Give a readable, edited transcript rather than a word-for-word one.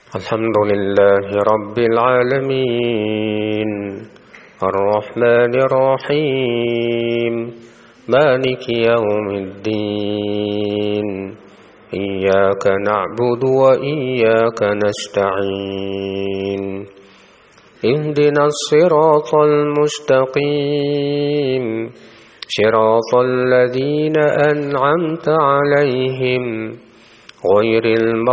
الحمد لله رب العالمين الرحمن الرحيم مالك يوم الدين إياك نعبد وإياك نستعين اهدنا الصراط المستقيم صراط الذين أنعمت عليهم غير المغضوب